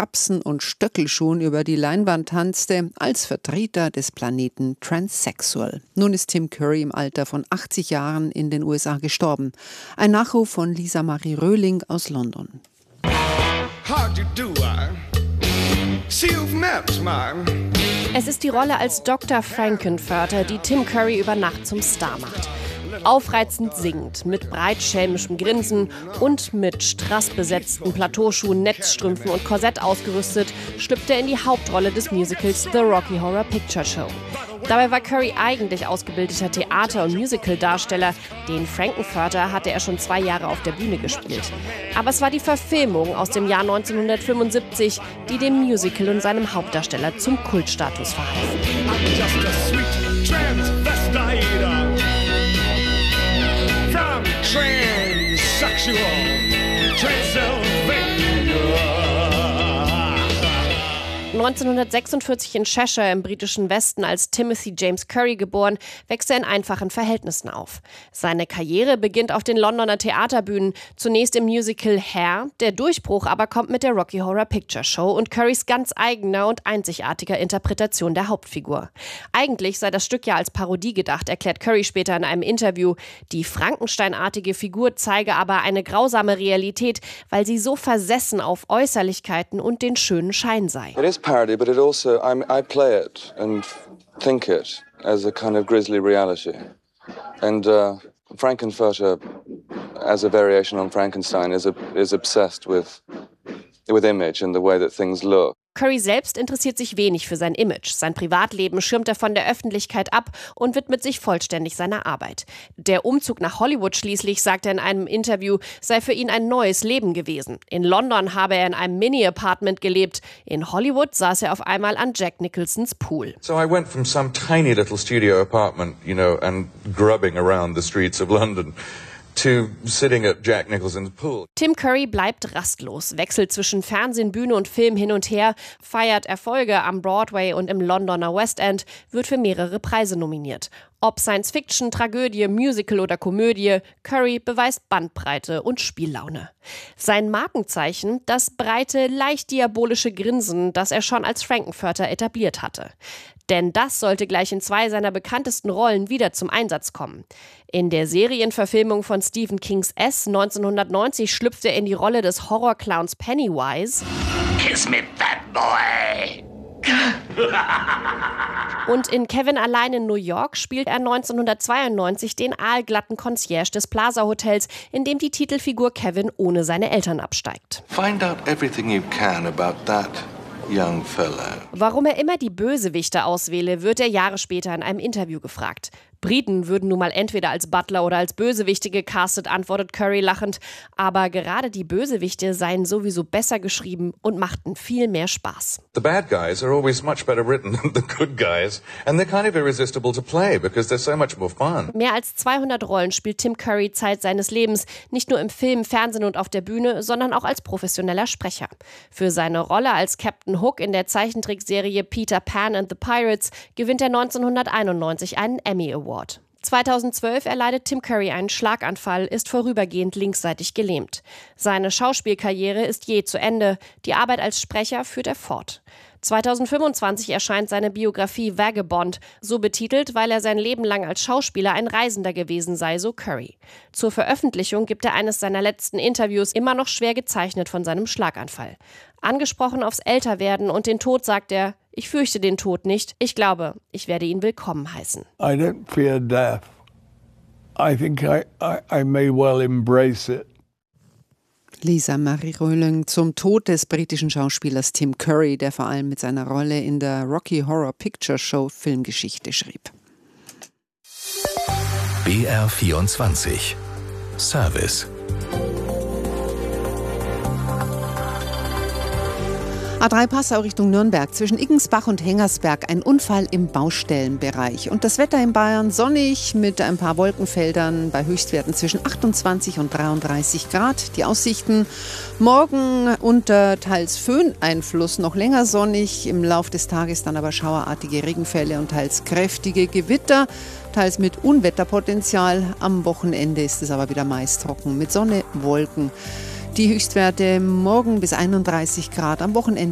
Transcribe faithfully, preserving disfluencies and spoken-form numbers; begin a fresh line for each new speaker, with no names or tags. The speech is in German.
Strapsen und Stöckelschuhen über die Leinwand tanzte, als Vertreter des Planeten Transsexual. Nun ist Tim Curry im Alter von achtzig Jahren in den U S A gestorben. Ein Nachruf von Lisa Marie Röhling aus London.
Es ist die Rolle als Doktor Frankenfurter, die Tim Curry über Nacht zum Star macht. Aufreizend singend, mit breitschämischem Grinsen und mit strassbesetzten Plateauschuhen, Netzstrümpfen und Korsett ausgerüstet, schlüpft er in die Hauptrolle des Musicals The Rocky Horror Picture Show. Dabei war Curry eigentlich ausgebildeter Theater- und Musical-Darsteller. Den Frankenfurter hatte er schon zwei Jahre auf der Bühne gespielt. Aber es war die Verfilmung aus dem Jahr neunzehnhundertfünfundsiebzig, die dem Musical und seinem Hauptdarsteller zum Kultstatus verhalf.
Transsexual, Transylvania.
neunzehnhundertsechsundvierzig in Cheshire im britischen Westen als Timothy James Curry geboren, wächst er in einfachen Verhältnissen auf. Seine Karriere beginnt auf den Londoner Theaterbühnen, zunächst im Musical Hair. Der Durchbruch aber kommt mit der Rocky Horror Picture Show und Currys ganz eigener und einzigartiger Interpretation der Hauptfigur. Eigentlich sei das Stück ja als Parodie gedacht, erklärt Curry später in einem Interview. Die Frankensteinartige Figur zeige aber eine grausame Realität, weil sie so versessen auf Äußerlichkeiten und den schönen Schein sei.
Parody, but it also I'm, I play it and think it as a kind of grisly reality, and uh, Frankenfurter, as a variation on Frankenstein, is a, is obsessed with with image and the way that things look.
Curry selbst interessiert sich wenig für sein Image. Sein Privatleben schirmt er von der Öffentlichkeit ab und widmet sich vollständig seiner Arbeit. Der Umzug nach Hollywood schließlich, sagt er in einem Interview, sei für ihn ein neues Leben gewesen. In London habe er in einem Mini-Apartment gelebt. In Hollywood saß er auf einmal an Jack Nicholsons Pool.
So I went from some tiny little studio apartment, you know, and grubbing around the streets of London, to sitting at Jack Nicholson's pool.
Tim Curry bleibt rastlos, wechselt zwischen Fernsehen, Bühne und Film hin und her, feiert Erfolge am Broadway und im Londoner West End, wird für mehrere Preise nominiert. Ob Science-Fiction, Tragödie, Musical oder Komödie, Curry beweist Bandbreite und Spiellaune. Sein Markenzeichen, das breite, leicht diabolische Grinsen, das er schon als Frankenfurter etabliert hatte. Denn das sollte gleich in zwei seiner bekanntesten Rollen wieder zum Einsatz kommen. In der Serienverfilmung von Stephen Kings S neunzehnhundertneunzig schlüpft er in die Rolle des Horrorclowns Pennywise.
Kiss me, fat boy.
Und in Kevin allein in New York spielt er neunzehnhundertzweiundneunzig den aalglatten Concierge des Plaza Hotels, in dem die Titelfigur Kevin ohne seine Eltern absteigt.
Find out everything you can about that young fella.
Warum er immer die Bösewichte auswähle, wird er Jahre später in einem Interview gefragt. Briten würden nun mal entweder als Butler oder als Bösewichte gecastet, antwortet Curry lachend. Aber gerade die Bösewichte seien sowieso besser geschrieben und machten viel mehr Spaß.
The bad guys are always much better written than the good guys, and they're kind of irresistible to play because they're so much more fun.
Mehr als zweihundert Rollen spielt Tim Curry Zeit seines Lebens, nicht nur im Film, Fernsehen und auf der Bühne, sondern auch als professioneller Sprecher. Für seine Rolle als Captain Hook in der Zeichentrickserie Peter Pan and the Pirates gewinnt er neunzehnhunderteinundneunzig einen Emmy Award. zweitausendzwölf erleidet Tim Curry einen Schlaganfall, ist vorübergehend linksseitig gelähmt. Seine Schauspielkarriere ist jäh zu Ende, die Arbeit als Sprecher führt er fort. zweitausendfünfundzwanzig erscheint seine Biografie Vagabond, so betitelt, weil er sein Leben lang als Schauspieler ein Reisender gewesen sei, so Curry. Zur Veröffentlichung gibt er eines seiner letzten Interviews, immer noch schwer gezeichnet von seinem Schlaganfall. Angesprochen aufs Älterwerden und den Tod sagt er: Ich fürchte den Tod nicht. Ich glaube, ich werde ihn willkommen heißen.
I don't fear death. I think I, I, I may well embrace it.
Lisa Marie Röhling zum Tod des britischen Schauspielers Tim Curry, der vor allem mit seiner Rolle in der Rocky Horror Picture Show Filmgeschichte schrieb.
B R vierundzwanzig Service.
A drei Passau Richtung Nürnberg, zwischen Iggensbach und Hengersberg, ein Unfall im Baustellenbereich. Und das Wetter in Bayern sonnig mit ein paar Wolkenfeldern bei Höchstwerten zwischen achtundzwanzig und dreiunddreißig Grad. Die Aussichten morgen unter teils Föhneinfluss noch länger sonnig, im Lauf des Tages dann aber schauerartige Regenfälle und teils kräftige Gewitter, teils mit Unwetterpotenzial. Am Wochenende ist es aber wieder meist trocken mit Sonne, Wolken. Die Höchstwerte morgen bis einunddreißig Grad, am Wochenende